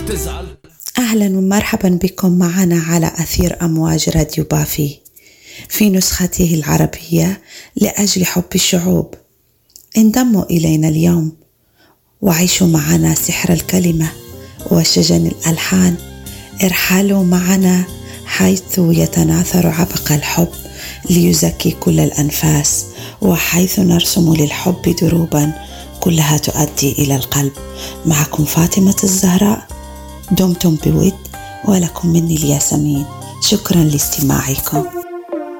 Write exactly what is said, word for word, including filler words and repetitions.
تزعل. أهلا ومرحبا بكم معنا على أثير أمواج راديو بافي في نسخته العربية لأجل حب الشعوب. انضموا إلينا اليوم وعيشوا معنا سحر الكلمة وشجن الألحان. ارحلوا معنا حيث يتناثر عبق الحب ليزكي كل الأنفاس، وحيث نرسم للحب دروبا كلها تؤدي إلى القلب. معكم فاطمة الزهراء، دمتم بود ولكم مني الياسمين. شكرا لاستماعكم.